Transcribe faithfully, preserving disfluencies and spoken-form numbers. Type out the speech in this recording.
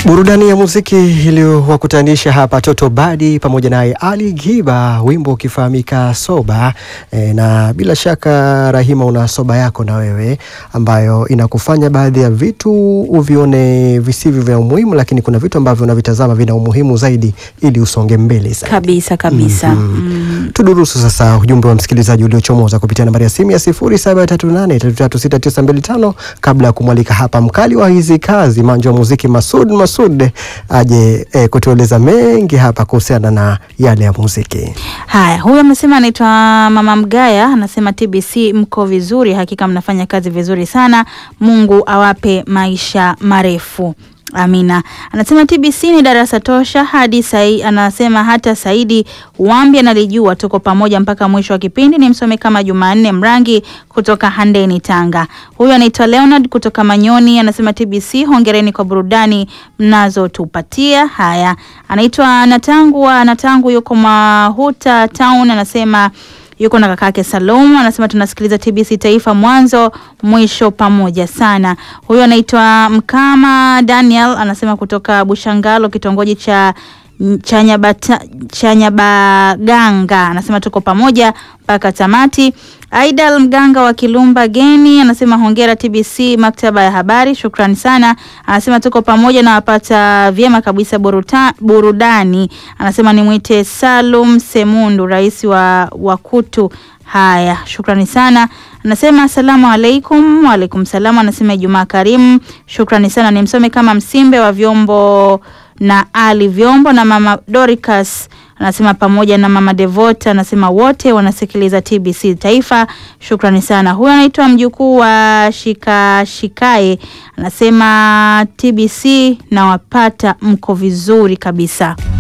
Burudani ya muziki iliyowakutanisha hapa Toto Badi pamoja naye Ali Giba, wimbo ukifahamika Soba. E, na bila shaka Rahima, una soba yako na wewe ambayo inakufanya baadhi ya vitu uvione visivyo vya umuhimu, lakini kuna vitu ambavyo unavitazama vina umuhimu zaidi ili usonge mbele zaidi. Kabisa kabisa. Mm-hmm. Mm. Tudurusu sasa ujumbe wa msikilizaji uliochomoza kupitia nambari ya simu ya sifuri saba tatu nane tatu tatu sita tisa mbili tano kabla ya kumwalika hapa mkali wa hizi kazi manjo wa muziki Masud Masud aje e, kutueleza mengi hapa kuhusiana na yale ya muziki. Haya, huyu amesema anaitwa Mama Mgaya, anasema T B C mko vizuri, hakika mnafanya kazi vizuri sana. Mungu awape maisha marefu. Amina. Anasema T B C ni darasa tosha hadi sai, anasema hata Saidi Wambi analijua, tuko pamoja mpaka mwisho wa kipindi. Ni msome kama Jumanne Mrangi kutoka Handeni Tanga. Huyu anaitwa Leonard kutoka Manyoni, anasema T B C hongereni kwa burudani mnazotupatia. Haya, anaitwa Natangu wa Natangu yuko Mahuta Town, anasema yuko na kakake Salom, anasema tunasikiliza T B C Taifa mwanzo mwisho pamoja sana. Huyo anaitwa Mkama Daniel, anasema kutoka Bushangalo kitongoji cha Chanyabata Chanyabaganga, anasema tuko pamoja mpaka tamati. Aidal Mganga wa Kilumba Geni, anasema hongera T B C maktaba ya habari, shukrani sana. Anasema tuko pamoja na wapata vyema kabisa buruta, burudani. Anasema nimuite Salum Semundu, rais wa Wakutu. Haya, shukrani sana. Anasema asalamu alaikum. Wa alaikum salamu. Anasema Ijumaa karimu, shukrani sana. Ni msome kama Msimbe wa Vyombo na Ali Vyombo na Mama Doricas, anasema pamoja na Mama Devota, anasema wote wanasikiliza T B C Taifa, shukrani sana. Huyu anaitwa mjukuu wa Shika Shikae, anasema T B C na wapata mko vizuri kabisa.